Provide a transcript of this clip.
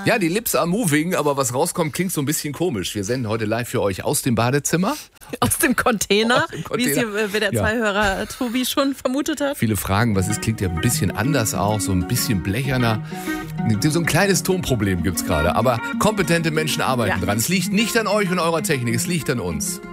Ja, die Lips are moving, aber was rauskommt, klingt so ein bisschen komisch. Wir senden heute live für euch aus dem Badezimmer. Aus dem Container, wie es Container. hier der Zweihörer Tobi schon vermutet hat. Viele fragen, was ist, klingt ja ein bisschen anders auch, so ein bisschen blecherner. So ein kleines Tonproblem gibt's gerade, aber kompetente Menschen arbeiten dran. Es liegt nicht an euch und eurer Technik, es liegt an uns.